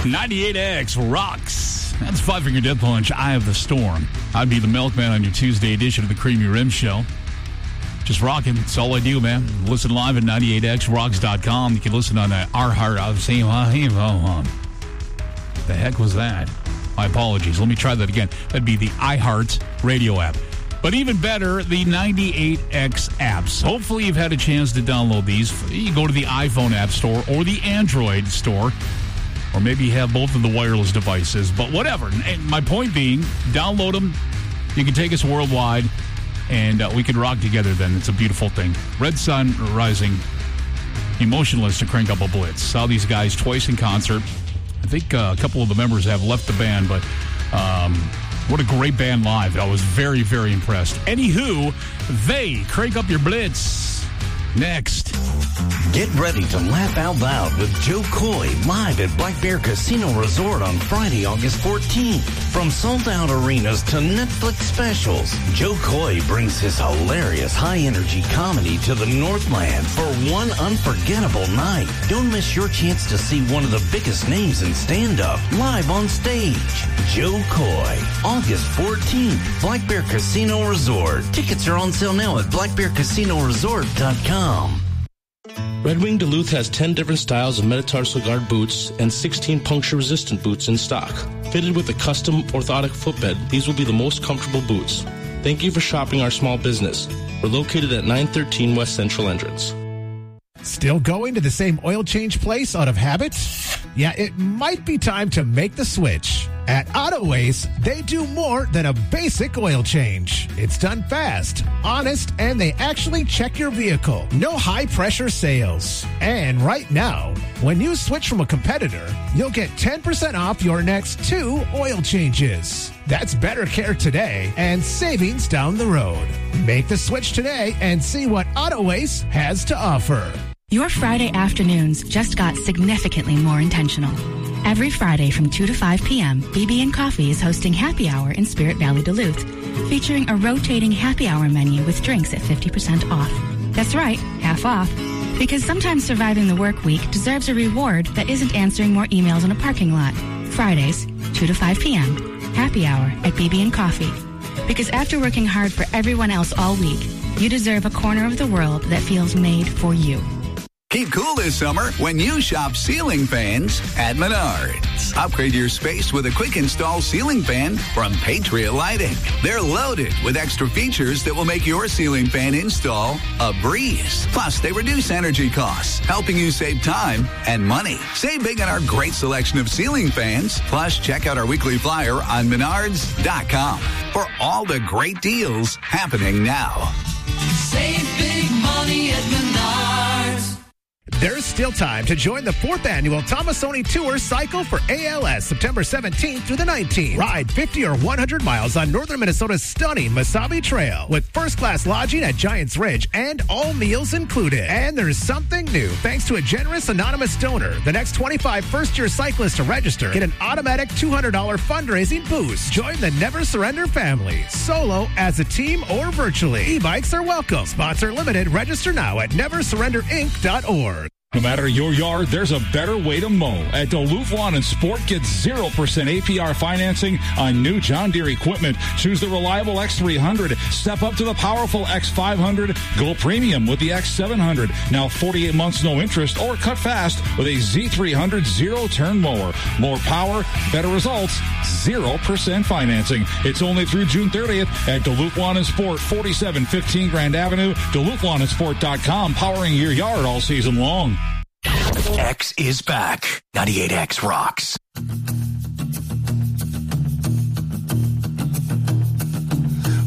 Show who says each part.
Speaker 1: 98X rocks. That's Five Finger Death Punch, Eye of the Storm. I'd be the Milkman on your Tuesday edition of the Creamy Rim Show. Just rocking. That's all I do, man. Listen live at 98xrocks.com. You can listen on our heart. I was saying, the heck was that? My apologies. Let me try that again. That'd be the iHeart radio app. But even better, the 98X apps. Hopefully you've had a chance to download these. You go to the iPhone App Store or the Android Store, or maybe you have both of the wireless devices. But whatever. And my point being, download them. You can take us worldwide, and we can rock together then. It's a beautiful thing. Red Sun Rising, Emotionless to Crank Up a Blitz. Saw these guys twice in concert. I think a couple of the members have left the band, but what a great band live. I was very, very impressed. Anywho, they Crank Up Your Blitz. Next.
Speaker 2: Get ready to laugh out loud with Joe Coy live at Black Bear Casino Resort on Friday, August 14th. From sold-out arenas to Netflix specials, Joe Coy brings his hilarious high-energy comedy to the Northland for one unforgettable night. Don't miss your chance to see one of the biggest names in stand-up live on stage. Joe Coy, August 14th, Black Bear Casino Resort. Tickets are on sale now at blackbearcasinoresort.com.
Speaker 3: Red Wing Duluth has 10 different styles of metatarsal guard boots and 16 puncture-resistant boots in stock. Fitted with a custom orthotic footbed, these will be the most comfortable boots. Thank you for shopping our small business. We're located at 913 West Central Entrance.
Speaker 4: Still going to the same oil change place out of habit? Yeah, it might be time to make the switch. At Autoways, they do more than a basic oil change. It's done fast, honest, and they actually check your vehicle. No high-pressure sales. And right now, when you switch from a competitor, you'll get 10% off your next 2 oil changes. That's better care today and savings down the road. Make the switch today and see what Autoways has to offer.
Speaker 5: Your Friday afternoons just got significantly more intentional. Every Friday from 2 to 5 p.m., BB & Coffee is hosting Happy Hour in Spirit Valley, Duluth, featuring a rotating happy hour menu with drinks at 50% off. That's right, half off. Because sometimes surviving the work week deserves a reward that isn't answering more emails in a parking lot. Fridays, 2 to 5 p.m., Happy Hour at BB & Coffee. Because after working hard for everyone else all week, you deserve a corner of the world that feels made for you.
Speaker 6: Keep cool this summer when you shop ceiling fans at Menards. Upgrade your space with a quick install ceiling fan from Patriot Lighting. They're loaded with extra features that will make your ceiling fan install a breeze. Plus, they reduce energy costs, helping you save time and money. Save big on our great selection of ceiling fans. Plus, check out our weekly flyer on Menards.com for all the great deals happening now.
Speaker 7: Save big money at Menards.
Speaker 4: There's still time to join the 4th annual Tomasoni Tour Cycle for ALS, September 17th through the 19th. Ride 50 or 100 miles on northern Minnesota's stunning Mesabi Trail with first-class lodging at Giants Ridge and all meals included. And there's something new. Thanks to a generous anonymous donor, the next 25 first-year cyclists to register get an automatic $200 fundraising boost. Join the Never Surrender family, solo, as a team, or virtually. E-bikes are welcome. Sponsor limited. Register now at neversurrenderinc.org.
Speaker 8: No matter your yard, there's a better way to mow. At Duluth Lawn and Sport, get 0% APR financing on new John Deere equipment. Choose the reliable X300. Step up to the powerful X500. Go premium with the X700. Now 48 months, no interest, or cut fast with a Z300 zero-turn mower. More power, better results, 0% financing. It's only through June 30th at Duluth Lawn and Sport, 4715 Grand Avenue, DuluthLawnandSport.com, powering your yard all season long.
Speaker 2: X is back. 98X rocks.